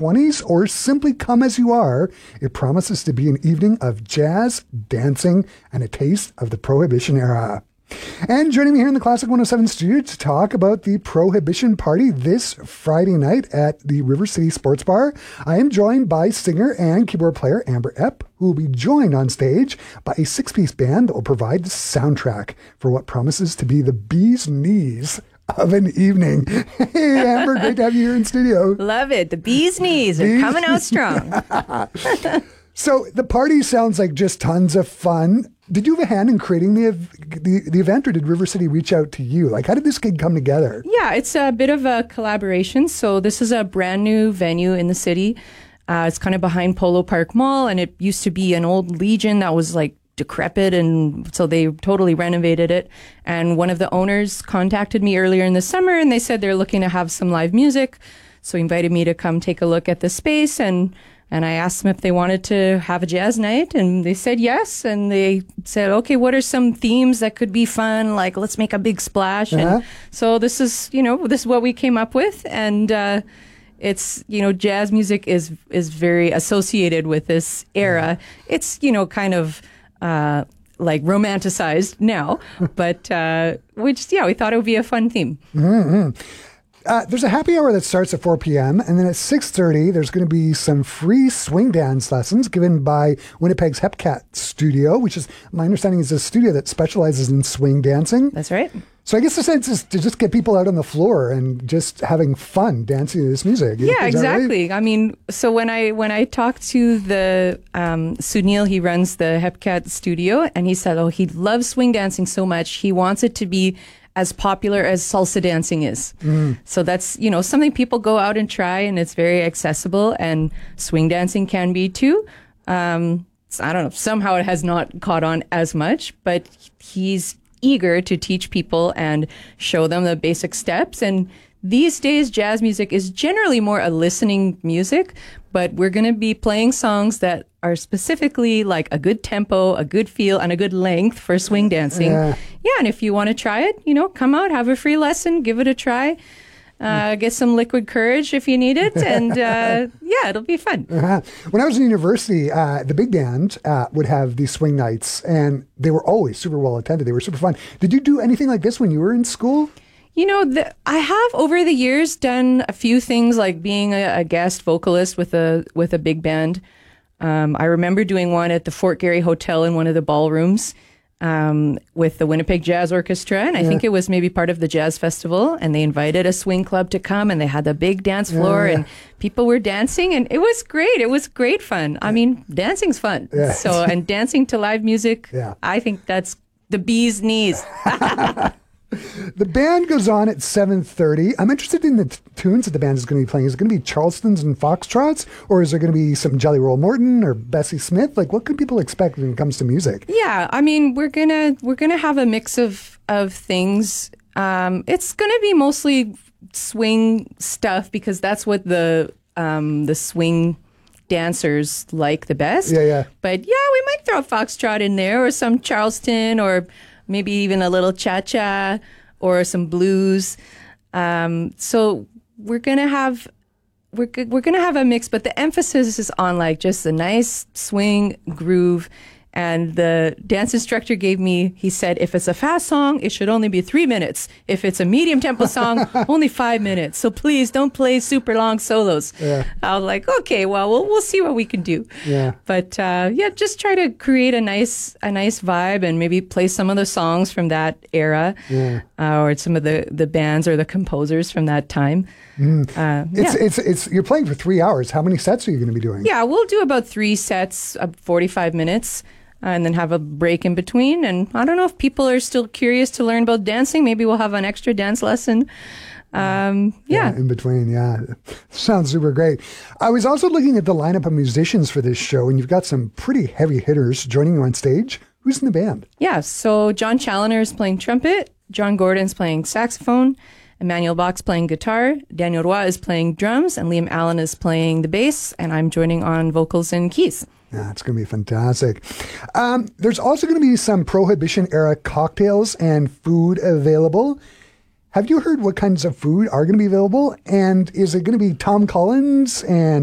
20s or simply come as you are, it promises to be an evening of jazz, dancing, and a taste of the Prohibition era. And joining me here in the Classic 107 studio to talk about the Prohibition Party this Friday night at the River City Sports Bar, I am joined by singer and keyboard player Amber Epp, who will be joined on stage by a six-piece band that will provide the soundtrack for what promises to be the bee's knees of an evening. Hey, Amber, great to have you here in studio. Love it. The bee's knees are coming out strong. So the party sounds like just tons of fun. Did you have a hand in creating the event, or did River City reach out to you? Like, how did this gig come together? Yeah, it's a bit of a collaboration. So this is a brand new venue in the city. It's kind of behind Polo Park Mall, and it used to be an old Legion that was like decrepit, and so they totally renovated it. And one of the owners contacted me earlier in the summer, and they said they're looking to have some live music. So he invited me to come take a look at the space, and I asked them if they wanted to have a jazz night, and they said yes. And they said, okay, what are some themes that could be fun? Like, let's make a big splash. And so this is what we came up with. And it's, jazz music is very associated with this era. It's, kind of like romanticized now, but we thought it would be a fun theme. Mm-hmm. There's a happy hour that starts at 4 p.m. and then at 6:30 there's going to be some free swing dance lessons given by Winnipeg's Hepcat Studio, which is, my understanding, is a studio that specializes in swing dancing. That's right. So I guess the sense is to just get people out on the floor and just having fun dancing to this music. Yeah, exactly. Right? I mean, so when I talked to the Sunil, he runs the Hepcat Studio, and he said, he loves swing dancing so much, he wants it to be as popular as salsa dancing is. So that's, something people go out and try, and it's very accessible, and swing dancing can be too. I don't know, somehow it has not caught on as much, but he's eager to teach people and show them the basic steps. And these days, jazz music is generally more a listening music, but we're going to be playing songs that are specifically like a good tempo, a good feel, and a good length for swing dancing. Yeah, and if you want to try it, come out, have a free lesson, give it a try. Get some liquid courage if you need it, and it'll be fun. When I was in university, the big band would have these swing nights, and they were always super well attended. They were super fun. Did you do anything like this when you were in school? I have over the years done a few things, like being a guest vocalist with a big band. I remember doing one at the Fort Garry Hotel in one of the ballrooms with the Winnipeg Jazz Orchestra, and I think it was maybe part of the jazz festival, and they invited a swing club to come, and they had the big dance floor, and people were dancing, and it was great. It was great fun. I mean, dancing's fun. So, and dancing to live music, I think that's the bee's knees. The band goes on at 7:30. I'm interested in the tunes that the band is going to be playing. Is it going to be Charlestons and Foxtrots, or is there going to be some Jelly Roll Morton or Bessie Smith? Like, what can people expect when it comes to music? Yeah, I mean, we're gonna have a mix of things. It's gonna be mostly swing stuff because that's what the swing dancers like the best. Yeah. But we might throw a Foxtrot in there, or some Charleston, or maybe even a little cha-cha or some blues. So we're gonna have a mix, but the emphasis is on like just a nice swing groove. And the dance instructor he said, if it's a fast song, it should only be 3 minutes. If it's a medium tempo song, only 5 minutes. So please don't play super long solos. I was like, okay, well, we'll see what we can do. But just try to create a nice vibe, and maybe play some of the songs from that era, or some of the bands or the composers from that time. It's you're playing for 3 hours. How many sets are you going to be doing? Yeah, we'll do about 3 sets of 45 minutes. And then have a break in between. And I don't know if people are still curious to learn about dancing. Maybe we'll have an extra dance lesson. In between, Sounds super great. I was also looking at the lineup of musicians for this show, and you've got some pretty heavy hitters joining you on stage. Who's in the band? Yeah, so John Challoner is playing trumpet. John Gordon's playing saxophone. Emmanuel Bach's playing guitar. Daniel Roy is playing drums. And Liam Allen is playing the bass. And I'm joining on vocals and keys. Yeah, it's going to be fantastic. There's also going to be some Prohibition-era cocktails and food available. Have you heard what kinds of food are going to be available? And is it going to be Tom Collins and